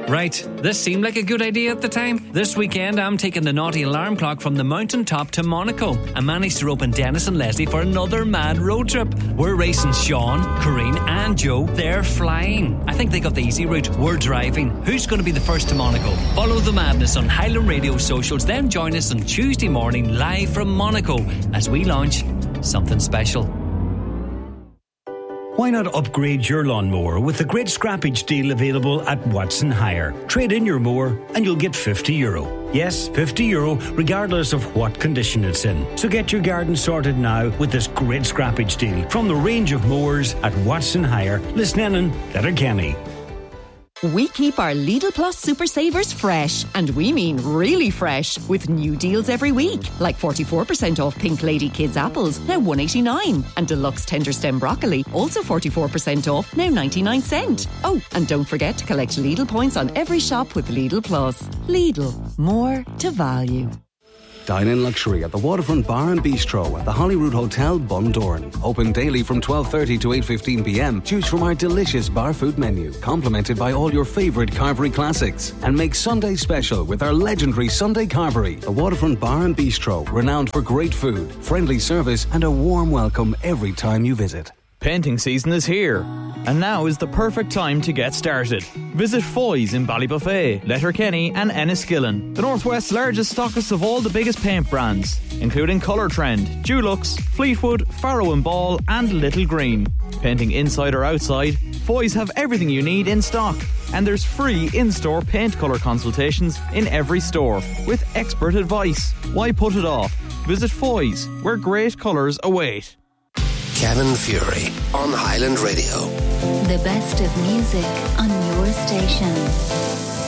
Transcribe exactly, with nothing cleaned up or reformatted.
Right, this seemed like a good idea at the time. This weekend I'm taking the naughty alarm clock from the mountaintop to Monaco. I managed to rope in Dennis and Leslie for another mad road trip. We're racing Sean, Corrine and Joe. They're flying. I think they got the easy route. We're driving. Who's going to be the first to Monaco? Follow the madness on Highland Radio socials, then join us on Tuesday morning live from Monaco as we launch something special. Why not upgrade your lawnmower with the great scrappage deal available at Watson Hire? Trade in your mower and you'll get fifty euro. Yes, fifty euro regardless of what condition it's in. So get your garden sorted now with this great scrappage deal from the range of mowers at Watson Hire, Lisnenan and Letterkenny. We keep our Lidl Plus Super Savers fresh, and we mean really fresh, with new deals every week, like forty-four percent off Pink Lady Kids apples, now one eighty-nine, and Deluxe Tender Stem broccoli, also forty-four percent off, now ninety-nine cent. Oh, and don't forget to collect Lidl points on every shop with Lidl Plus. Lidl, more to value. Dine in luxury at the Waterfront Bar and Bistro at the Holyrood Hotel, Bundoran. Open daily from twelve thirty to eight fifteen p m. Choose from our delicious bar food menu, complemented by all your favourite carvery classics. And make Sunday special with our legendary Sunday Carvery. The Waterfront Bar and Bistro, renowned for great food, friendly service and a warm welcome every time you visit. Painting season is here, and now is the perfect time to get started. Visit Foy's in Ballybuffet, Letterkenny and Enniskillen, the Northwest's largest stockists of all the biggest paint brands, including Colour Trend, Dulux, Fleetwood, Farrow and Ball and Little Green. Painting inside or outside, Foy's have everything you need in stock, and there's free in-store paint colour consultations in every store with expert advice. Why put it off? Visit Foy's, where great colours await. Kevin Fury on Highland Radio. The best of music on your station.